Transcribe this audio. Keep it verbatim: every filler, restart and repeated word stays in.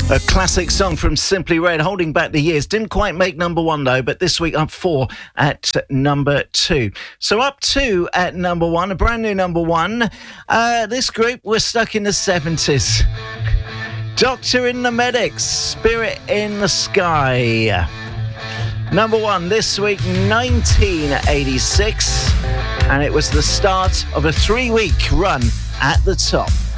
A classic song from Simply Red, Holding Back the Years. Didn't quite make number one, though, but this week up four at number two. So up two at number one, a brand new number one. Uh, this group was stuck in the seventies. Doctor in the Medics, Spirit in the Sky. Number one this week, nineteen eighty-six. And it was the start of a three-week run at the top.